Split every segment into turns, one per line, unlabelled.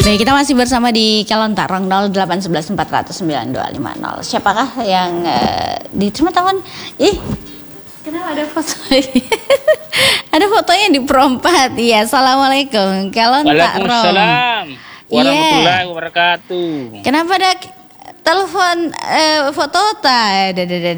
Baik, kita masih bersama di Calon Tarong 08114009250. Siapakah yang diterima teman? Kenapa ada foto? Ada fotonya di perempat. Iya, assalamualaikum. Calon Tarong.
Waalaikumsalam warahmatullahi wabarakatuh.
Kenapa ada telepon foto ta?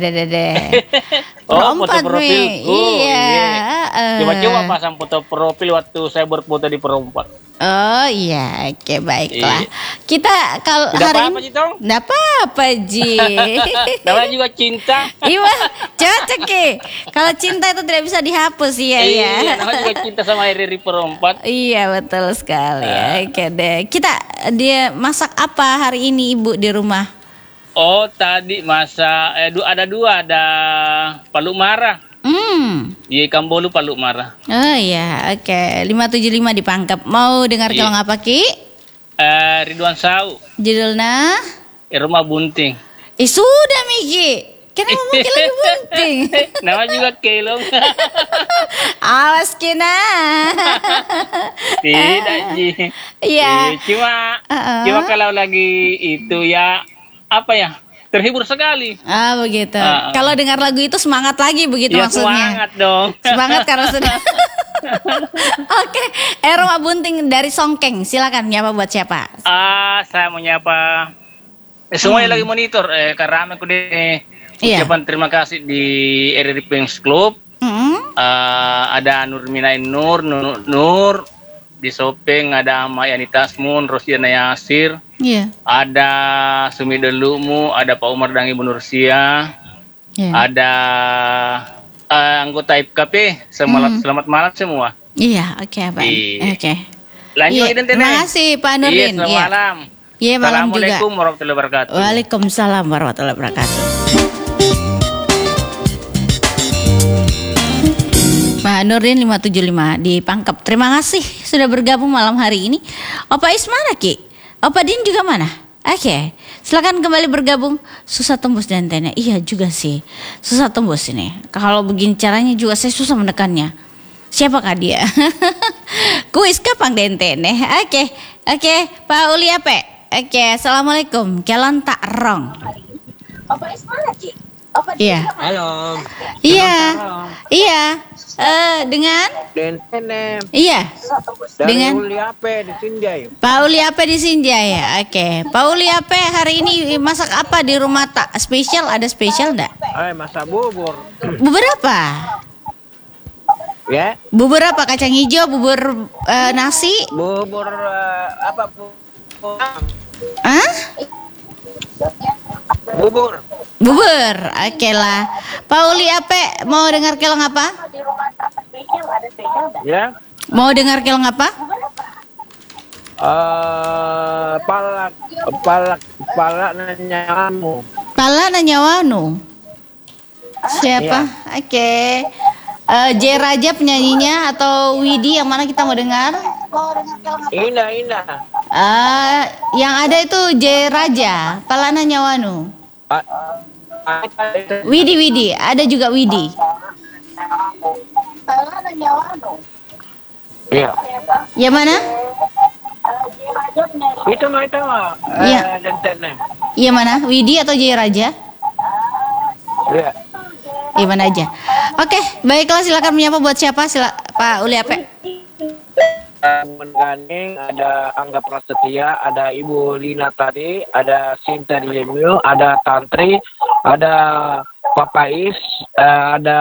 Oh, foto profil.
Iya.
Coba-coba pasang foto profil waktu saya berfoto di perempat.
Oh iya, oke baiklah. Kita kalau hari
apa-apa,
ini
Citong?
nggak apa-apa Ji.
Namanya juga cinta.
Iya, cocok ya. Kalau cinta itu tidak bisa dihapus ya.
Iya, namanya juga cinta sama Riri perempat.
Iya betul sekali. Oke deh. Dia masak apa hari ini Ibu di rumah?
Oh tadi masak ada dua, ada Palu Marah. Di Kambolu Palu Marah.
Oh iya, oke. 575 di Pangkep. Mau dengar kalau ngapa Ki?
Ridwan Sau.
Judulnya?
Rumah Bunting.
Sudah Miki. Kenapa mungkin lagi bunting?
Nama juga Kelong.
Awas kina.
Tidak Ji.
Iya.
Cuma kalau lagi itu ya apa ya? Terhibur sekali.
Ah begitu. Kalau dengar lagu itu semangat lagi begitu
ya,
maksudnya.
Semangat dong.
Semangat karena sudah. Oke. Rumah Bunting dari Songkeng. Silakan menyapa buat siapa?
Saya mau nyapa semuanya lagi monitor. Karena aku ucapan terima kasih di RRI Pings Club. Ada Nurminain Nur di Sopeng, ada Mayani Tasmun, Rosiana Yasir.
Iya.
Ada Sumi Delumu, ada Pak Umar Dangi Bunursia, ada anggota IPKP. Selamat malam semua.
Iya, oke Pak. Oke.
Lanjut
terima kasih Pak Nurdin.
Iya, selamat malam.
Iya, malam juga.
Assalamualaikum warahmatullahi wabarakatuh.
Waalaikumsalam warahmatullahi wabarakatuh. Pak Nurdin 575 di Pangkep. Terima kasih sudah bergabung malam hari ini. Opa Is mana Ki? Opa Din juga mana? Oke, silakan kembali bergabung. Susah tembus dentennya. Iya juga sih, susah tembus ini. Kalau begini caranya juga saya susah menekannya. Siapakah dia? Kuis kapang dentennya. Oke, Pak Uli Ape. Oke, assalamualaikum. Kelon tak rong.
Opa Is mana Ki?
Iya.
Halo.
Iya. Dengan? Iya. Dengan
Uli Ape di Sinjai.
Pak Uli Ape di Sinjai ya. Oke. Pak Uli Ape hari ini masak apa di rumah tak? Spesial, ada spesial enggak?
Masak bubur.
Bubur apa?
Ya.
Bubur apa? Kacang hijau, bubur nasi?
Bubur apa?
Hah?
Bubur.
Oke lah. Pak Uli Ape mau dengar kelong apa?
Ya.
Mau dengar kelong apa?
Palak nanyamu.
Pala Nanyawanu. Siapa? Oke. J Raja penyanyinya atau Widi yang mana kita mau dengar?
Indah.
Yang ada itu J Raja, Pala Nanyawanu. Widi, ada juga Widi.
Iya.
Yang mana?
Itu mah.
Iya.
Dentennya.
Yang mana? Widi atau J Raja?
Iya.
Yang mana aja? Oke, baiklah silakan menyapa buat siapa? Pak Uli Ape.
Menggandeng ada Angga Prasetya, ada Ibu Lina tadi, ada Sinta Diemil, ada Tantri, ada Papa Is, ada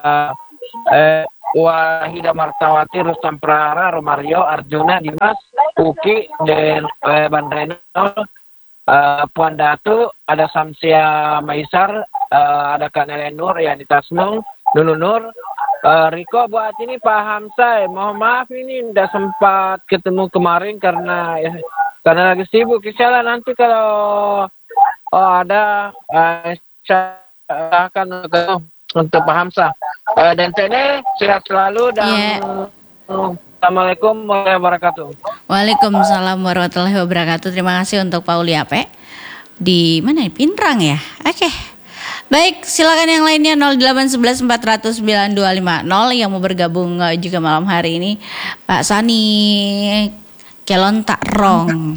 Wahida Martawati, Rustam Prara, Romario, Arjuna, Dimas, Uki, dan Bandrenol, Puan Datu, ada Samsia Maisar, ada Kak Nelenur, Yani Tasnung, Nununur, Riko buat ini Pak Hamzah, mohon maaf ini tidak sempat ketemu kemarin karena lagi sibuk. Insyaallah nanti kalau ada saya akan untuk Pak Hamzah. Dan ini sehat selalu dan Assalamualaikum warahmatullahi wabarakatuh.
Waalaikumsalam warahmatullahi wabarakatuh. Terima kasih untuk Pak Uli Ape. Di mana? Pinrang ya? Oke. Baik, silakan yang lainnya 0811 400 9250 yang mau bergabung juga malam hari ini. Pak Sani Kelon tak rong.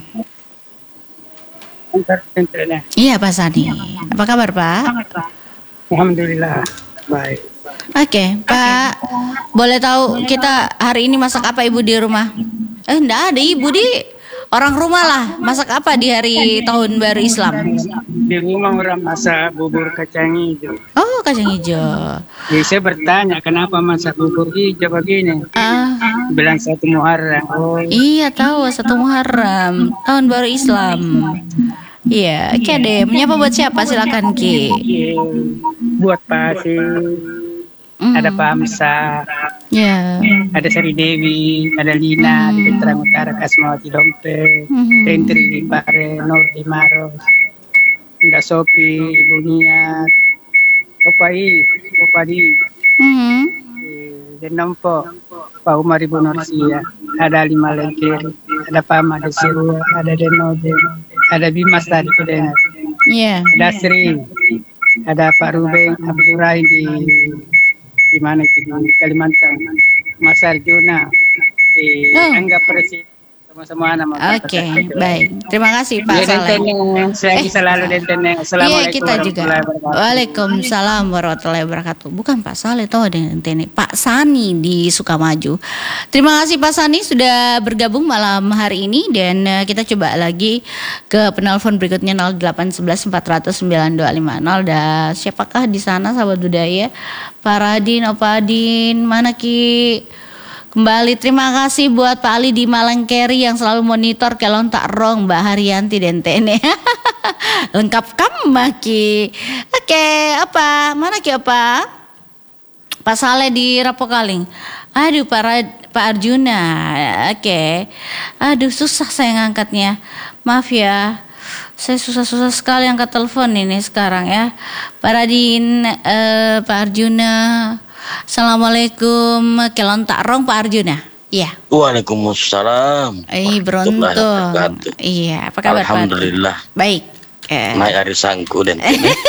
Iya Pak Sani. Apa kabar Pak?
Alhamdulillah baik.
Oke, Pak. Boleh tahu kita hari ini masak apa Ibu di rumah? Enggak ada Ibu di orang rumah lah. Masak apa di hari tahun baru Islam?
Di rumah orang masak bubur kacang hijau.
Oh, kacang hijau.
Jadi saya bertanya kenapa masak bubur hijau begini? Bilang 1 Muharram. Oh.
Iya tahu 1 Muharram tahun baru Islam. Iya, oke deh. Menyapa buat siapa? Silakan Ki.
Buat Pak Asi, ada Pak Amsa, ada Sari Dewi, ada Lina, di Terang Utara, Kasmawati Dompe, Rentri di Bare, Nur di Maros, ada Sopi, Ibu Niat, Opadi, dan Nompo, Pak Umar Ibu Norsia, ada Lima Lekir, ada Pak Ahmad Sirwa, ada Denode, ada Bimas tadi kedengar, ada Sri, ada Pak Ruben Abdurrahim di mana itu di Kalimantan, Mas Arjuna di Angga Persi sama-sama nama.
Oke, baik. Terima kasih Pak Saleh.
Saya selalu denteneng.
Iya kita juga. Waalaikumsalam warahmatullahi wabarakatuh. Bukan Pak Saleh tahu ada denteneng. Pak Sani di Sukamaju. Terima kasih Pak Sani sudah bergabung malam hari ini dan kita coba lagi ke penelpon berikutnya 0811 400 9250. Dan siapakah di sana sahabat budaya? Pak Radin, Opa Adin, mana Ki? Kembali terima kasih buat Pak Ali di Malangkeri yang selalu monitor kelon tak rong Mbak Haryanti dan Tene. Lengkap Ki. Oke, apa? Mana Ki apa? Pak Saleh di Rapokaling. Aduh Pak Arjuna. Oke. Aduh susah saya ngangkatnya. Maaf ya. Saya susah sekali angkat telepon ini sekarang ya. Pak Radin, Pak Arjuna. Assalamualaikum, kelon tak rong Pak Arjuna. Iya.
Waalaikumsalam.
Beruntung. Iya, apa kabar Pak?
Alhamdulillah.
Baik.
Naik arisanku dan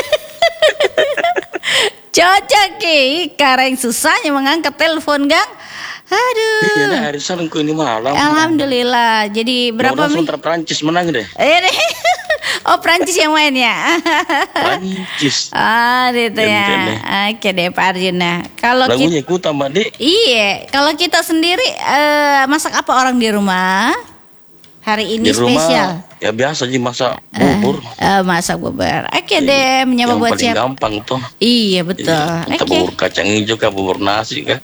cocok Ki, kareng susahnya mengangkat telepon Gang. Aduh.
Iya, naik arisanku ini malam.
Alhamdulillah. Jadi berapa
nih? Sebentar Prancis menang deh.
Oh Prancis yang main ya?
Prancis.
Gitu ya. Oke deh Pak Arjuna. Kalau
lagunya ku tambah deh.
Iya. Kalau kita sendiri masak apa orang di rumah? Hari ini
di
spesial.
Rumah, ya biasa aja masak bubur.
Masak bubur. Oke deh. Menyapa buat siapa?
Yang paling gampang tuh.
Iya betul.
Kita bubur kacang hijau kah bubur nasi kah?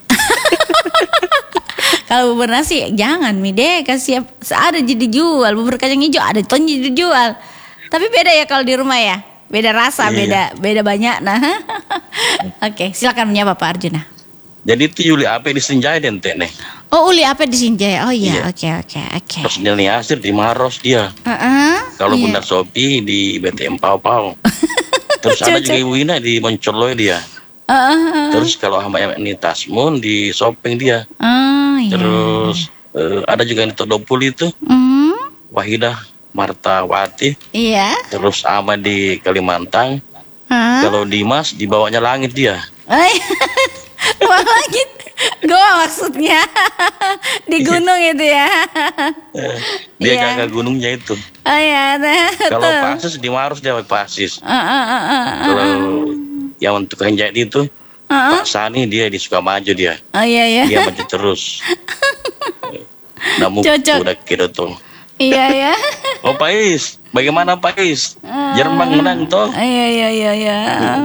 Kalau bubur nasi jangan deh kasih ada jadi jual. Bubur kacang hijau ada tuh jadi jual. Tapi beda ya kalau di rumah ya. Beda rasa, beda banyak. Nah. Oke, silakan menyapa Pak Arjuna.
Jadi itu uli apa disenjai dan nih.
Oh, uli apa disenjai. Oh iya, oke.
Terus Nilai Asir di Maros dia. Kalau Bunda Sopi di BTM Pau. Terus ada juga Ibu Ina di Moncoloi dia. Terus kalau Ahmad ini Tasmun di Sopeng dia. Terus ada juga yang di Todopul itu. Wahidah Martawati. Iya. Terus Ahmad di Kalimantan. Kalau Dimas di bawahnya langit dia.
Bawah langit. Goa maksudnya. Di gunung itu ya.
Dia jaga gunungnya itu.
Oh iya.
Kalau Pasis di Maros dia Pasis. Kalau yang untuk jahit itu Pak Sani dia di Sukamaju dia.
Oh iya.
Dia maju terus. Namun udah kira tuh.
Iya ya.
Oh Pak Is, bagaimana Pak Is? Jerman menang toh?
Iya.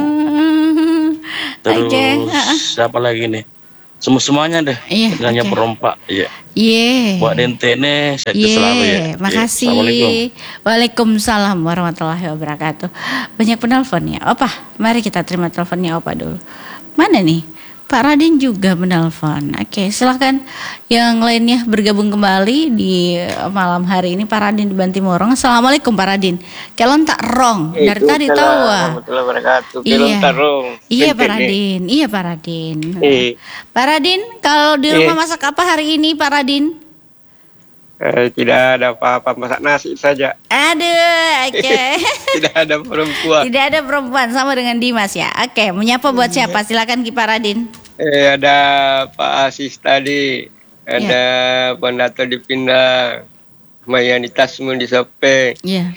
Terus siapa lagi nih? Semuanya deh. Hanya perompak. Iya. Buat dentene saya selalu ya.
Makasih. Waalaikumsalam warahmatullahi wabarakatuh. Banyak penelpon ya. Opa, mari kita terima teleponnya Opa dulu. Mana nih? Pak Radin juga menelpon. Oke, silakan yang lainnya bergabung kembali di malam hari ini. Pak Radin di Bantimorong. Assalamualaikum Pak Radin. Kelon tak rong. Dari tadi tahu.
Kelon tak rong.
Iya Pak Radin. Pak Radin, kalau di rumah masak apa hari ini Pak Radin?
Tidak ada apa-apa, masak nasi saja.
Aduh, oke.
Tidak ada perempuan.
Tidak ada perempuan, sama dengan Dimas ya. Oke, menyapa buat siapa? Silakan Ki Pak Radin.
Ada Pak Asis tadi, ada Pendato dipindah,
Mayanitas Mundisape.
Iya.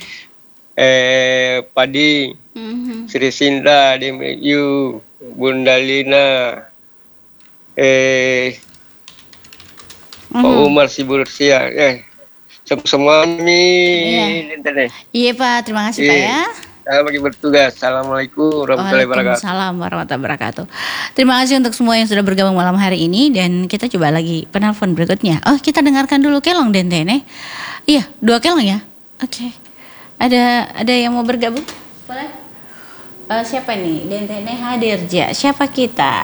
Padi. Sri Sinda Demeyu, Bunda Lina. Pak Umar Sibursia. Semua nih.
Iya Pak, terima kasih Pak ya.
Saya bagi bertugas. Assalamualaikum warahmatullahi wabarakatuh.
Waalaikumsalam warahmatullahi wabarakatuh. Terima kasih untuk semua yang sudah bergabung malam hari ini dan kita coba lagi penelpon berikutnya. Oh, kita dengarkan dulu kelong Dentene. Iya, 2 kelong ya. Oke. Ada yang mau bergabung? Boleh? Siapa nih? Dentene hadir ja. Siapa kita?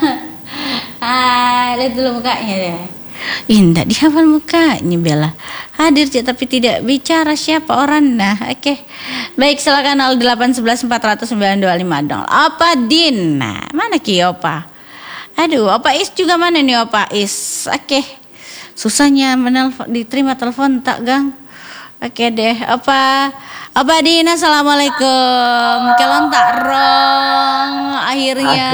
Lihat dulu mukanya deh. Indah dihafal mukanya Bella. Hadir tapi tidak bicara siapa orang. Nah, oke. Baik, silakan 0811 409 dong. Opa Din. Nah, mana Ki Opa? Aduh, Opa Is juga mana nih Opa Is? Oke. Susahnya diterima telepon tak Gang. Oke deh, Opa Din, assalamualaikum. Kelon tak rong akhirnya.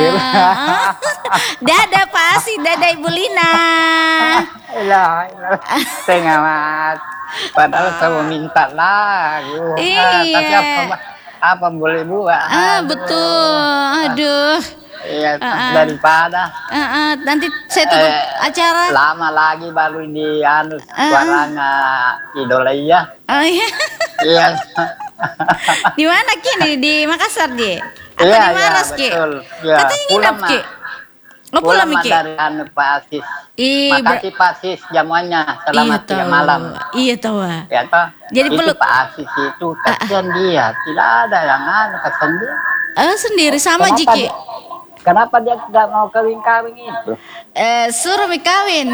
Dadah Pak Asi, dadah Ibu Lina.
Ilah. Tengah mat. Padahal saya minta lagu.
Iya.
Tapi apa boleh buat?
Betul. Aduh.
Iya, daripada
nanti saya tunggu acara
lama lagi baru di suaranya idola iya.
Oh iya.
Iya.
Di mana Ki? Di Makassar Ki? Atau
Iya,
di Maros Ki?
Ya,
Katanya nginap Ki? Pulang Ki?
Dari Pak Asis. Makasih Pak Asis jamuannya. Selamat tiga malam.
Iya tahu.
Ya toh.
Jadi
itu
peluk
Pak Asis itu kasihan dia. Tidak ada yang kasihan dia.
Sendiri sama Jiki.
Kenapa dia tidak mau kawin-kawin itu?
Suruh kawin.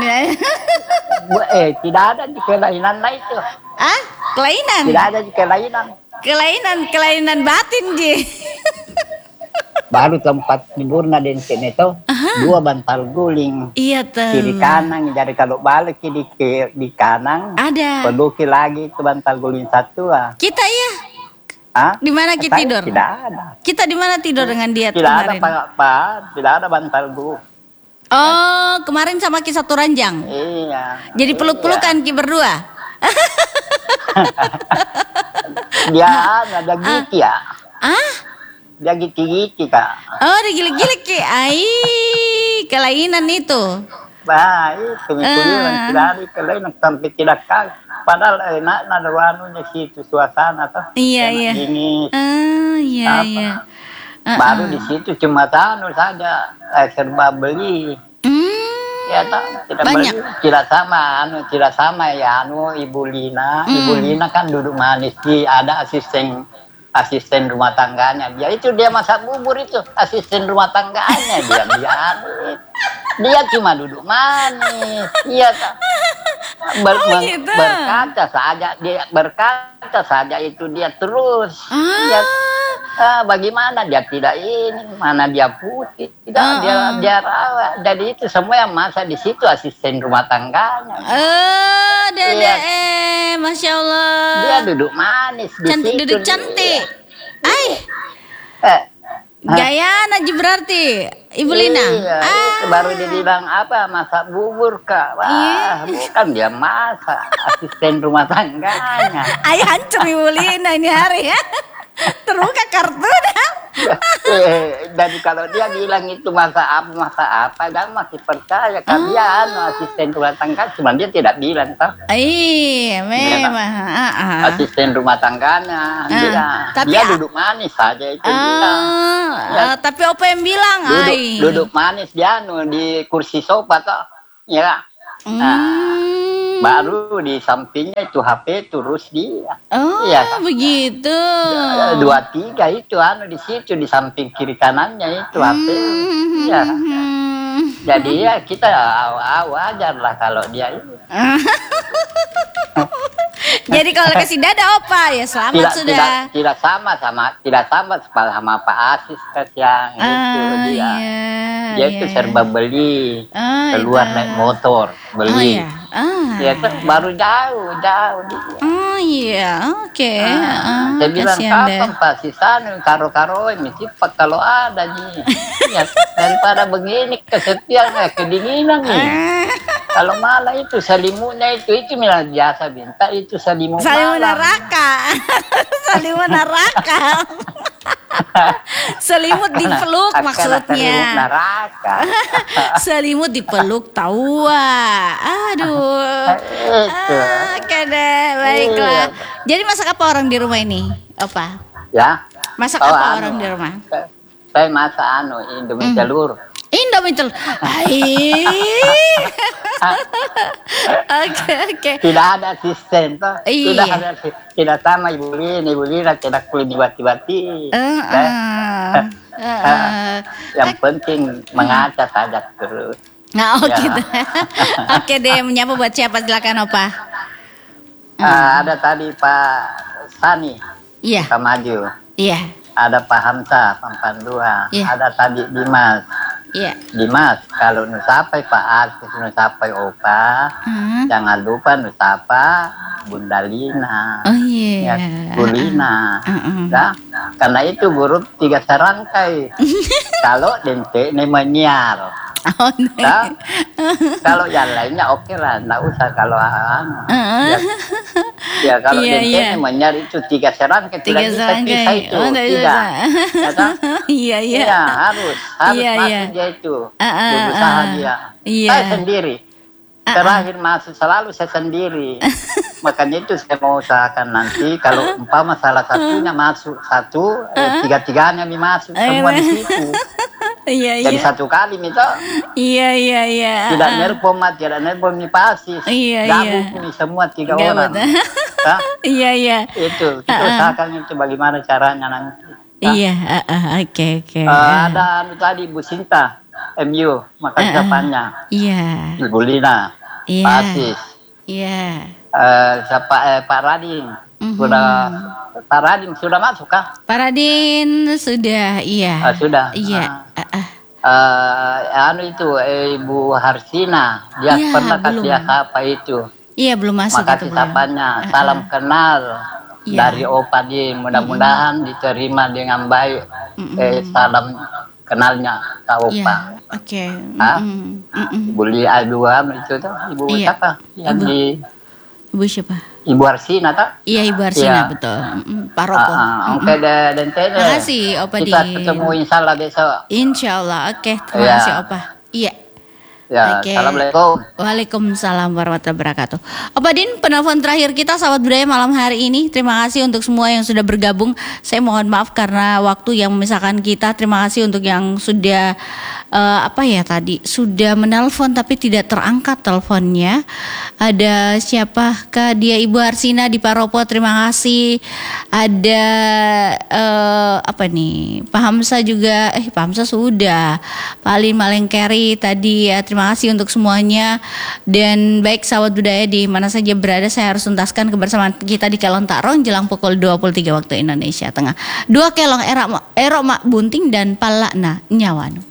Tidak ada di kelainan lah itu.
Kelainan?
Tidak ada di kelainan.
Kelainan batin Ji.
Baru tempat liburnya di sini itu 2 bantal guling.
Iya tuh.
Kiri kanan, jadi kalau balik di kanan.
Ada.
Peluki lagi itu bantal guling 1.
Kita ya. Di mana kita tidur?
Tidak ada.
Kita di mana tidur dengan dia
tidak
kemarin?
Pak. Tidak ada bantal guling.
Oh, kemarin sama Ki satu ranjang.
Iya.
Jadi peluk-pelukan Ki berdua.
Dia ada gigi ya. Dia gigi-gigi Kak.
Oh, dia gilik-gilik Ki. Kelainan itu.
Baik, kemikuliran tidak kelainan sampai tidak kaget. Padahal enak ada wanunya situ suasana tuh.
Iya.
Dingin.
Iya.
Baru di situ cuma saja serba beli. Ya tidak
banyak.
Beli. Tidak sama ya Ibu Lina. Ibu Lina kan duduk manis ada asisten rumah tangganya. Dia masak bubur itu asisten rumah tangganya dia cuma duduk manis. Iya tak.
Gitu.
Berkata saja itu dia terus. Bagaimana dia tidak mana dia putih, tidak dia rawat. Jadi itu semua yang masak di situ asisten rumah tangganya.
Masya Allah.
Dia duduk manis di
cantik,
situ.
Duduk cantik. Gaya Najib berarti Ibu Lina.
Itu baru dibilang apa masak bubur Kak. Bukan dia masak asisten rumah tangganya.
Hancur Ibu Lina ini hari ya. Terbuka kartu dah.
Dan kalau dia bilang itu masa apa, dan masih percaya kan dia asisten rumah tangga, cuma dia tidak bilang toh.
Iya, memang.
Asisten rumah tangganya, dia duduk manis saja itu.
Tapi apa yang bilang?
Duduk manis dia di kursi sofa toh, ya. Baru di sampingnya itu HP terus dia.
Begitu.
2, 3 itu di situ di samping kiri kanannya itu HP. Ya. Jadi ya kita wajar lah kalau dia ini.
Jadi kalau kasih dada opa ya selamat sudah.
Tidak sama Pak Asis yang itu dia. Dia itu serba beli. Keluar naik motor beli.
Ya baru jauh.
Oh iya, oke.
Saya bilang kapan Pak Sisanu karo-karo mesti Pak kalau ada nih. Ya, daripada begini kesepian kedinginan nih. Kalau malah itu selimutnya itu malah biasa minta itu selimut
neraka. Selimut neraka. Selimut dipeluk maksudnya.
Selimut neraka.
Selimut dipeluk tawa. Aduh. Oke deh, baiklah. Jadi masak apa orang di rumah ini, Opa?
Ya.
Masak apa orang di rumah?
Saya masak Indomie telur.
Indomie telur. Oke.
Tidak ada asisten toh. Tidak sama Ibu Lina tidak perlu dibati-bati. Yang penting mengaca saja terus.
Nah, gitu. Oke deh, menyapa buat siapa, silakan Opa.
Ada tadi Pak Sani.
Iya.
Pak Maju.
Iya.
Ada Pak Hamzah, Pampandua.
Iya.
Ada tadi Dimas.
Iya.
Dimas, kalau nusapai Pak Agus, nusapai Opa, jangan lupa nusapa Bunda Lina.
Oh iya.
Bulina. Nah, karena itu huruf 3 serangkai. Kalau dente ini menyiar.
Oh,
nah, kalau yang lainnya oke lah, nggak usah kalau ya kalau dente menyiar itu 3 serangkai, tidak bisa pisah itu. Tidak.
Iya.
Harus masuk dia itu. Berusaha dia. Saya sendiri. Terakhir masuk selalu saya sendiri. Makanya itu saya mau usahakan nanti kalau umpama salah satunya masuk tiga-tiganya masuk semua di situ. Jadi satu kali minta.
Iya.
Tidak nerpom nih pasis. Gabung ini semua 3 orang.
Iya.
Itu kita usahakan itu bagaimana caranya nanti.
Iya, oke.
Ada tadi Bu Sinta, MU, makan depannya.
Iya.
Ibu Lina, Pasis.
Iya.
Pak Radin. Pak Radin sudah masuk kah?
Pak Radin sudah, iya.
Sudah.
Iya.
Itu Ibu Harsina, dia pernah kasih apa itu?
Iya, belum masuk.
Makasih sapanya, salam kenal. Dari Opa dia, mudah-mudahan diterima dengan baik. Salam kenalnya ke Opa.
Oke.
Ibu itu tuh, Ibu siapa?
Ibu siapa?
Ibu Arsina tak?
Iya, Ibu Arsina, betul. Pak Roko.
Oke, dan
terima kasih Opa di.
Kita ketemu insya Allah besok.
Insya Allah, oke. Terima kasih Opa. Iya.
Ya, Assalamualaikum.
Waalaikumsalam warahmatullahi wabarakatuh. Opa Din, penelpon terakhir kita sahabat budaya malam hari ini. Terima kasih untuk semua yang sudah bergabung. Saya mohon maaf karena waktu yang memisahkan kita. Terima kasih untuk yang sudah sudah menelpon tapi tidak terangkat teleponnya. Ada siapakah dia? Ibu Arsina di Paropo, terima kasih. Ada Pak Hamzah juga. Pak Hamzah sudah. Pak Alin Malengkeri tadi ya. Terima kasih untuk semuanya. Dan baik sahabat budaya di mana saja berada, saya harus tuntaskan kebersamaan kita di Kelon Tarong jelang pukul 23 waktu Indonesia Tengah. 2 kelong erok mak bunting dan palakna nyawanu.